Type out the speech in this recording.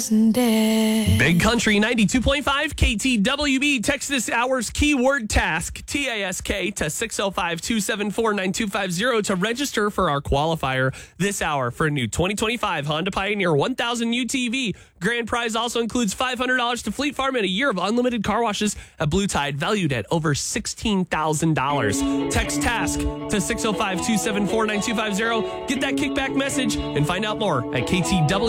Big Country 92.5 KTWB. Text this hour's keyword task, TASK, to 605-274-9250 to register for our qualifier this hour for a new 2025 Honda Pioneer 1000 UTV. Grand prize also includes $500 to Fleet Farm and a year of unlimited car washes at Blue Tide, valued at over $16,000. Text task to 605-274-9250. Get that kickback message and find out more at KTW.